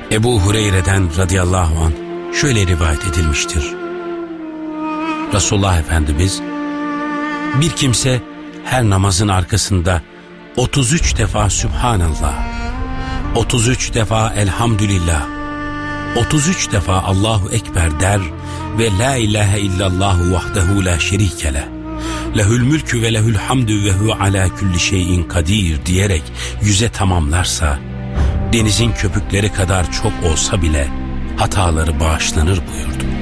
Ebu Hureyre'den radıyallahu anh şöyle rivayet edilmiştir. Resulullah Efendimiz, bir kimse her namazın arkasında 33 defa Sübhanallah, 33 defa Elhamdülillah, 33 defa Allahu Ekber der ve La ilahe illallahu vahdehu la şerikele, lehül mülkü ve lehül hamdü ve hu ala kulli şeyin kadir diyerek 100'e tamamlarsa, denizin köpükleri kadar çok olsa bile hataları bağışlanır buyurdu.